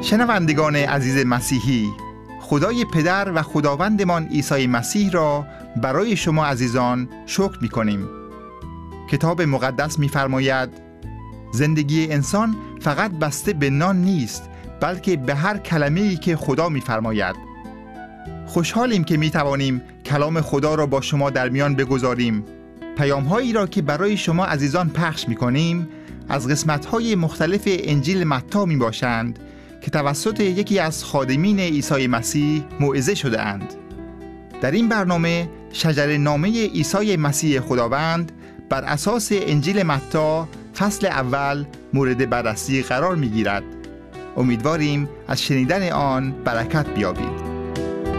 شنوندگان عزیز مسیحی، خدای پدر و خداوندمان عیسی مسیح را برای شما عزیزان شکر می‌کنیم. کتاب مقدس می‌فرماید زندگی انسان فقط بسته به نان نیست، بلکه به هر کلمه‌ای که خدا می‌فرماید. خوشحالیم که می‌توانیم کلام خدا را با شما در میان بگذاریم. پیام‌هایی را که برای شما عزیزان پخش می‌کنیم از قسمت‌های مختلف انجیل متی میباشند که توسط یکی از خادمین عیسی مسیح موعظه شده اند. در این برنامه شجره نامه عیسی مسیح خداوند بر اساس انجیل متی فصل اول مورد بررسی قرار میگیرد. امیدواریم از شنیدن آن برکت بیابید.